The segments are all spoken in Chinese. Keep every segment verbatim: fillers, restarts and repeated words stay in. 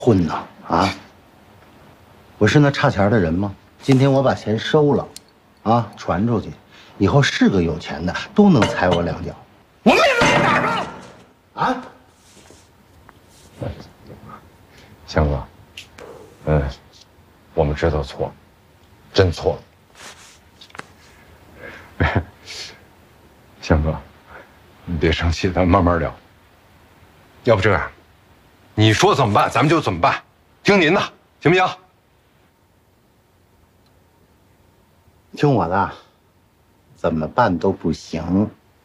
混呐啊！我是那差钱的人吗？今天我把钱收了，啊，传出去，以后是个有钱的都能踩我两脚。我面子在哪儿呢？啊！ 强哥，嗯，我们知道错，真错了。强哥，你别生气，咱慢慢聊。要不这样，你说怎么办，咱们就怎么办，听您的，行不行？ 听我的，怎么办都不行。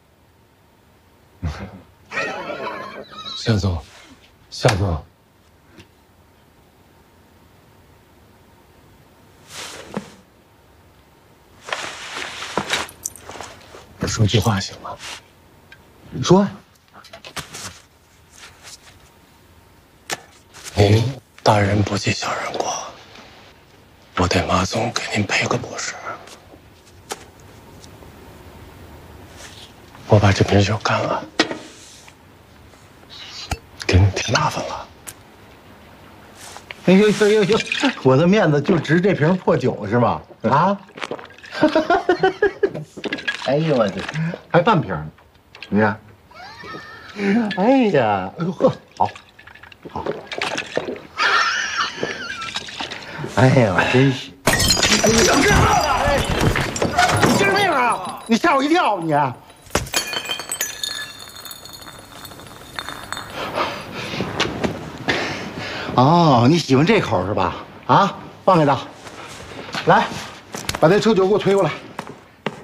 夏总，夏总。我说句话行吗？ 你说呀。 您大人不计小人过，我得马总给您赔个不是。我把这瓶酒干了，给你添麻烦了。 哎呦呦呦呦！我的面子就值这瓶破酒是吧？啊！哎呦我这还半瓶呢，你看。哎呀，哎呦呵，好，好。哎呀，真是！哎呀，干嘛呢？哎，你精神病啊！你吓我一跳，你。哦，你喜欢这口是吧？啊，放给他。来，把那车酒给我推过来。